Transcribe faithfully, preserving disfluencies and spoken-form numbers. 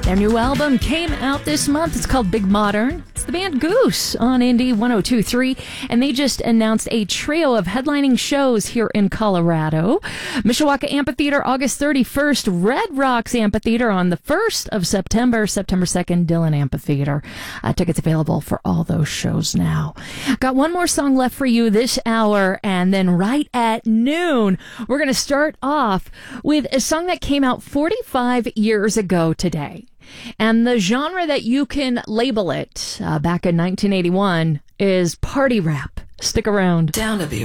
Their new album came out this month. It's called Big Modern. It's the band Goose on Indie one oh two point three, and they just announced a trio of headlining shows here in Colorado. Mishawaka Amphitheater, August thirty-first. Red Rocks Amphitheater on the first of September. September second, Dillon Amphitheater. Uh, tickets available for all those shows now. Got one more song left for you this hour, and then right at noon, we're going to start off with a song that came out forty-five years ago today. And the genre that you can label it uh, back in nineteen eighty-one is party rap. Stick around. Down to be